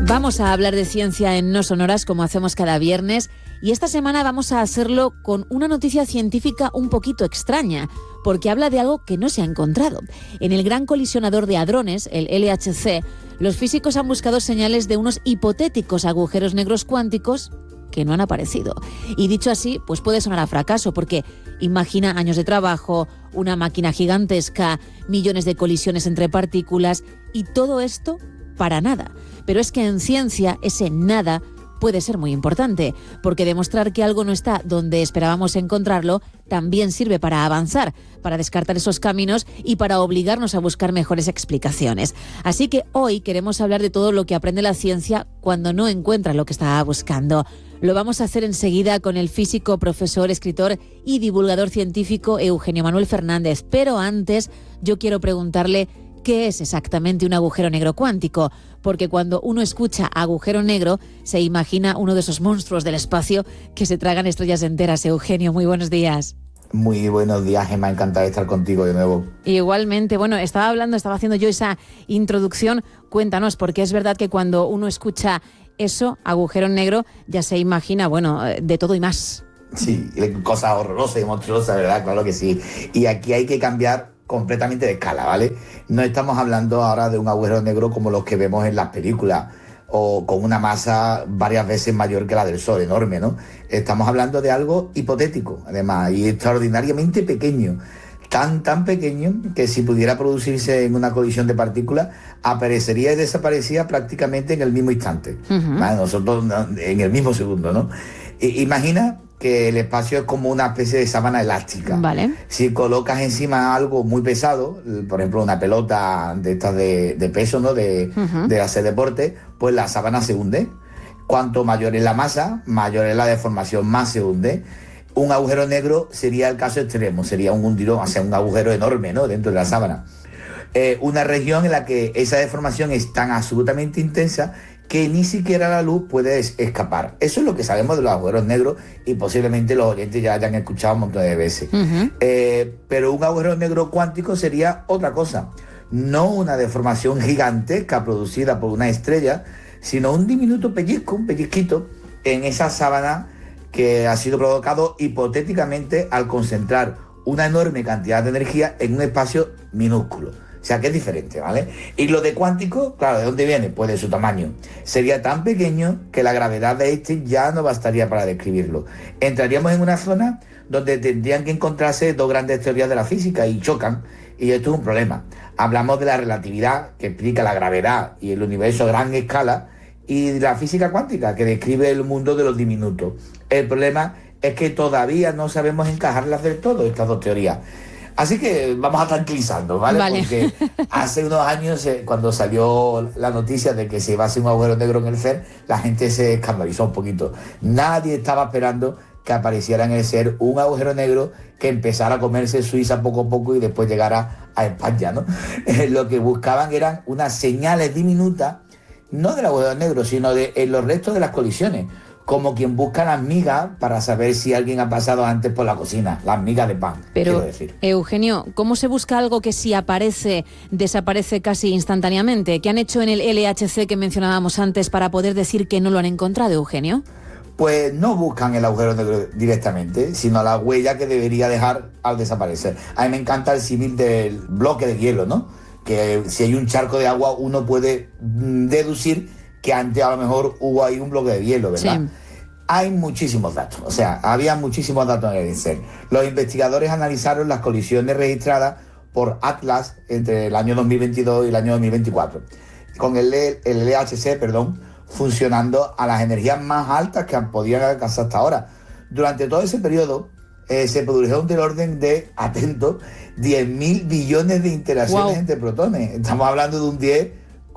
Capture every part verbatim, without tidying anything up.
Vamos a hablar de ciencia en No Sonoras como hacemos cada viernes y esta semana vamos a hacerlo con una noticia científica un poquito extraña porque habla de algo que no se ha encontrado. En el Gran Colisionador de Hadrones, el L H C, los físicos han buscado señales de unos hipotéticos agujeros negros cuánticos que no han aparecido. Y dicho así, pues puede sonar a fracaso porque imagina años de trabajo, una máquina gigantesca, millones de colisiones entre partículas y todo esto para nada. Pero es que en ciencia ese nada puede ser muy importante, porque demostrar que algo no está donde esperábamos encontrarlo también sirve para avanzar, para descartar esos caminos y para obligarnos a buscar mejores explicaciones. Así que hoy queremos hablar de todo lo que aprende la ciencia cuando no encuentra lo que estaba buscando. Lo vamos a hacer enseguida con el físico, profesor, escritor y divulgador científico Eugenio Manuel Fernández. Pero antes yo quiero preguntarle ¿qué es exactamente un agujero negro cuántico? Porque cuando uno escucha agujero negro, se imagina uno de esos monstruos del espacio que se tragan estrellas enteras. Eugenio, muy buenos días. Muy buenos días, Gemma, encantado de estar contigo de nuevo. Igualmente, bueno, estaba hablando, estaba haciendo yo esa introducción. Cuéntanos, porque es verdad que cuando uno escucha eso, agujero negro, ya se imagina, bueno, de todo y más. Sí, cosas horrorosas y monstruosas, ¿verdad? Claro que sí. Y aquí hay que cambiar completamente de escala, ¿vale? No estamos hablando ahora de un agujero negro como los que vemos en las películas o con una masa varias veces mayor que la del Sol, enorme, ¿no? Estamos hablando de algo hipotético, además, y extraordinariamente pequeño. Tan, tan pequeño que si pudiera producirse en una colisión de partículas, aparecería y desaparecía prácticamente en el mismo instante. Uh-huh. ¿Vale? Nosotros en el mismo segundo, ¿no? I- imagina que el espacio es como una especie de sábana elástica. Vale. Si colocas encima algo muy pesado, por ejemplo una pelota de estas de, de peso, ¿no? De, uh-huh. de hacer deporte, pues la sábana se hunde. Cuanto mayor es la masa, mayor es la deformación, más se hunde. Un agujero negro sería el caso extremo, sería un hundidón, o sea, un agujero enorme, ¿no? Dentro de la sábana. Eh, una región en la que esa deformación es tan absolutamente intensa que ni siquiera la luz puede es- escapar. Eso es lo que sabemos de los agujeros negros y posiblemente los oyentes ya hayan escuchado un montón de veces. Uh-huh. Eh, pero un agujero negro cuántico sería otra cosa. No una deformación gigantesca producida por una estrella, sino un diminuto pellizco, un pellizquito en esa sábana que ha sido provocado hipotéticamente al concentrar una enorme cantidad de energía en un espacio minúsculo. O sea que es diferente, ¿vale? Y lo de cuántico, claro, ¿de dónde viene? Pues de su tamaño. Sería tan pequeño que la gravedad de este ya no bastaría para describirlo. Entraríamos en una zona donde tendrían que encontrarse dos grandes teorías de la física y chocan, y esto es un problema. Hablamos de la relatividad, que explica la gravedad y el universo a gran escala, y de la física cuántica, que describe el mundo de los diminutos. El problema es que todavía no sabemos encajarlas del todo, estas dos teorías. Así que vamos a tranquilizarnos, ¿vale? Vale. Porque hace unos años, eh, cuando salió la noticia de que se iba a hacer un agujero negro en el C E R, la gente se escandalizó un poquito. Nadie estaba esperando que apareciera en el C E R un agujero negro que empezara a comerse Suiza poco a poco y después llegara a España, ¿no? Lo que buscaban eran unas señales diminutas, no del agujero negro, sino de en los restos de las colisiones, como quien busca las migas para saber si alguien ha pasado antes por la cocina, las migas de pan, pero, quiero decir. Eugenio, ¿cómo se busca algo que si aparece, desaparece casi instantáneamente? ¿Qué han hecho en el L H C que mencionábamos antes para poder decir que no lo han encontrado, Eugenio? Pues no buscan el agujero negro directamente, sino la huella que debería dejar al desaparecer. A mí me encanta el símil del bloque de hielo, ¿no? Que si hay un charco de agua, uno puede deducir que antes a lo mejor hubo ahí un bloque de hielo, ¿verdad? Sí. Hay muchísimos datos, o sea, había muchísimos datos en el C E R. Los investigadores analizaron las colisiones registradas por Atlas entre el año dos mil veintidós y el año dos mil veinticuatro, con el, el L H C, perdón, funcionando a las energías más altas que podían alcanzar hasta ahora. Durante todo ese periodo eh, se produjeron del orden de, atento, diez mil billones de interacciones wow. entre protones. Estamos hablando de un diez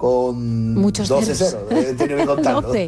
con muchos doce ceros, he tenido que contarlo, ¿vale?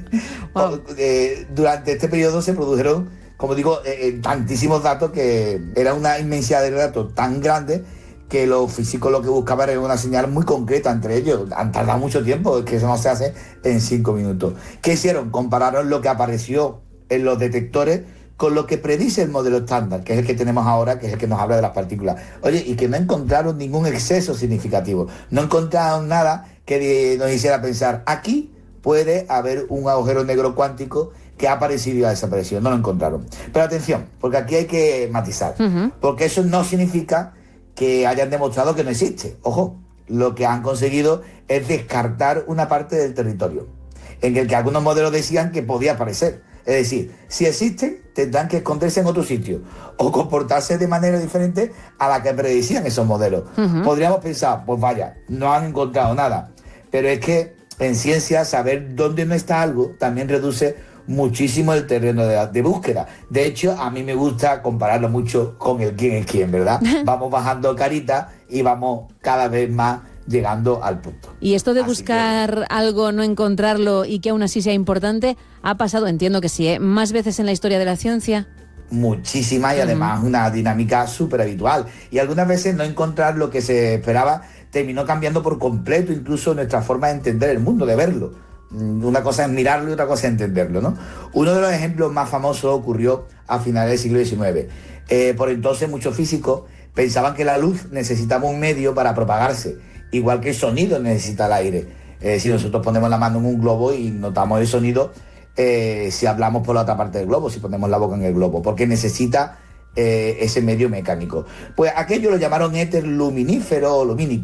Wow. Eh, durante este periodo se produjeron, como digo, eh, tantísimos datos que era una inmensidad de datos tan grande que los físicos lo que buscaban era una señal muy concreta entre ellos. Han tardado mucho tiempo, es que eso no se hace en cinco minutos. ¿Qué hicieron? Compararon lo que apareció en los detectores con lo que predice el modelo estándar, que es el que tenemos ahora, que es el que nos habla de las partículas. Oye, y que no encontraron ningún exceso significativo. No encontraron nada que nos hiciera pensar, aquí puede haber un agujero negro cuántico que ha aparecido y ha desaparecido. No lo encontraron. Pero atención, porque aquí hay que matizar. Uh-huh. Porque eso no significa que hayan demostrado que no existe. Ojo, lo que han conseguido es descartar una parte del territorio, en el que algunos modelos decían que podía aparecer. Es decir, si existen, tendrán que esconderse en otro sitio o comportarse de manera diferente a la que predecían esos modelos. Uh-huh. Podríamos pensar, pues vaya, no han encontrado nada. Pero es que en ciencia saber dónde no está algo también reduce muchísimo el terreno de, de búsqueda. De hecho, a mí me gusta compararlo mucho con el quién es quién, ¿verdad? Vamos bajando carita y vamos cada vez más llegando al punto. Y esto de así buscar que... algo, no encontrarlo y que aún así sea importante, ha pasado, entiendo que sí, ¿eh? Más veces en la historia de la ciencia. Muchísimas y además uh-huh. una dinámica súper habitual. Y algunas veces no encontrar lo que se esperaba terminó cambiando por completo incluso nuestra forma de entender el mundo, de verlo. Una cosa es mirarlo y otra cosa es entenderlo, ¿no? Uno de los ejemplos más famosos ocurrió a finales del siglo diecinueve. Eh, por entonces muchos físicos pensaban que la luz necesitaba un medio para propagarse, igual que el sonido necesita el aire. Eh, si nosotros ponemos la mano en un globo y notamos el sonido, eh, si hablamos por la otra parte del globo, si ponemos la boca en el globo, porque necesita eh, ese medio mecánico. Pues aquello lo llamaron éter luminífero o lumínico.